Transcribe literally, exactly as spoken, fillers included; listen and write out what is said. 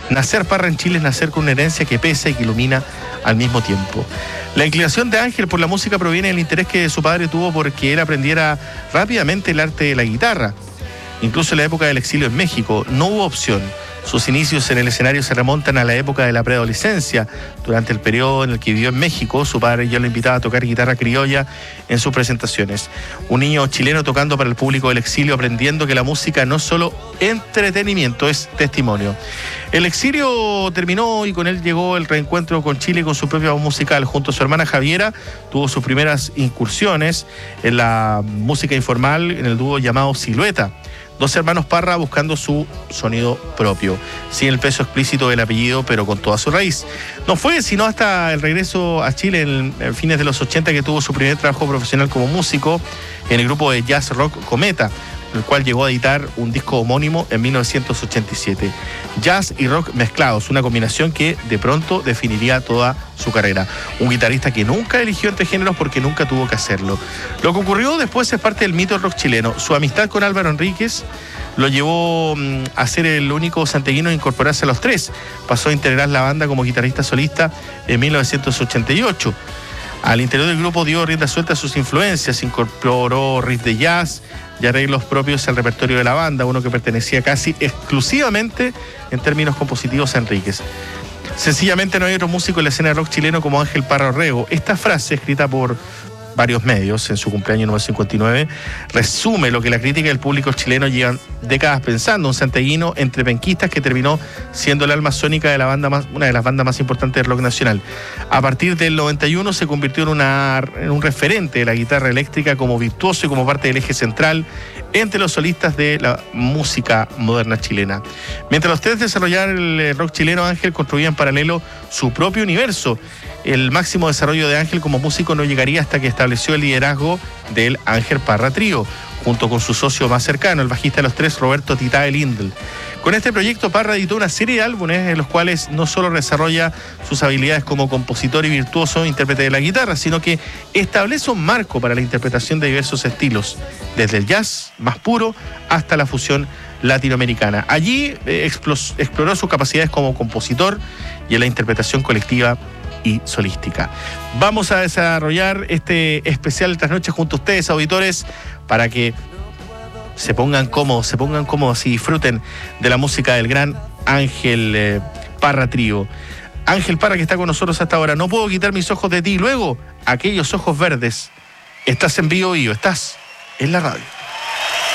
Nacer Parra en Chile es nacer con una herencia que pesa y que ilumina al mismo tiempo. La inclinación de Ángel por la música proviene del interés que su padre tuvo porque él aprendiera rápidamente el arte de la guitarra. Incluso en la época del exilio en México no hubo opción. Sus inicios en el escenario se remontan a la época de la preadolescencia. Durante el periodo en el que vivió en México, su padre ya lo invitaba a tocar guitarra criolla en sus presentaciones. Un niño chileno tocando para el público del exilio, aprendiendo que la música no es solo entretenimiento, es testimonio. El exilio terminó y con él llegó el reencuentro con Chile con su propia voz musical. Junto a su hermana Javiera, tuvo sus primeras incursiones en la música informal en el dúo llamado Silueta. Dos hermanos Parra buscando su sonido propio, sin el peso explícito del apellido, pero con toda su raíz. No fue sino hasta el regreso a Chile en, en fines de los ochenta que tuvo su primer trabajo profesional como músico en el grupo de jazz rock Cometa, el cual llegó a editar un disco homónimo en mil novecientos ochenta y siete. Jazz y rock mezclados, una combinación que de pronto definiría toda su carrera. Un guitarrista que nunca eligió entre géneros porque nunca tuvo que hacerlo. Lo que ocurrió después es parte del mito del rock chileno. Su amistad con Álvaro Enríquez lo llevó a ser el único santiaguino en incorporarse a los tres. Pasó a integrar la banda como guitarrista solista en mil novecientos ochenta y ocho. Al interior del grupo dio rienda suelta a sus influencias, incorporó riff de jazz y arreglos propios al repertorio de la banda, uno que pertenecía casi exclusivamente en términos compositivos a Enríquez. Sencillamente no hay otro músico en la escena de rock chileno como Ángel Parra Orrego. Esta frase, escrita por varios medios en su cumpleaños número cincuenta y nueve, resume lo que la crítica del público chileno llevan décadas pensando. Un santiaguino entre penquistas que terminó siendo el alma sónica de la banda más, una de las bandas más importantes del rock nacional. A partir del noventa y uno se convirtió en, una, en un referente de la guitarra eléctrica como virtuoso y como parte del eje central entre los solistas de la música moderna chilena. Mientras los tres desarrollaban el rock chileno, Ángel construía en paralelo su propio universo. El máximo desarrollo de Ángel como músico no llegaría hasta que estableció el liderazgo del Ángel Parra Trío, junto con su socio más cercano, el bajista de los tres, Roberto Titae Lindl. Con este proyecto, Parra editó una serie de álbumes en los cuales no solo desarrolla sus habilidades como compositor y virtuoso intérprete de la guitarra, sino que establece un marco para la interpretación de diversos estilos, desde el jazz más puro hasta la fusión latinoamericana. Allí eh, exploró sus capacidades como compositor y en la interpretación colectiva y solística. Vamos a desarrollar este especial esta noche junto a ustedes, auditores, para que se pongan cómodos, se pongan cómodos y disfruten de la música del gran Ángel eh, Parra Trío. Ángel Parra, que está con nosotros hasta ahora. No puedo quitar mis ojos de ti. Luego, aquellos ojos verdes. Estás en Bio Bio, estás en la radio.